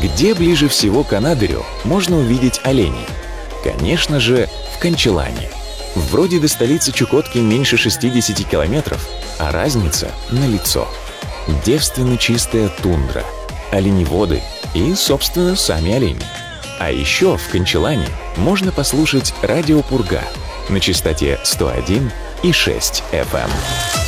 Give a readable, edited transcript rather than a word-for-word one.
Где ближе всего к Анадырю можно увидеть оленей? Конечно же, в Кончалане. Вроде до столицы Чукотки меньше 60 километров, а разница налицо. Девственно чистая тундра, оленеводы и, собственно, сами олени. А еще в Кончалане можно послушать радио «Пурга» на частоте 101,6 FM.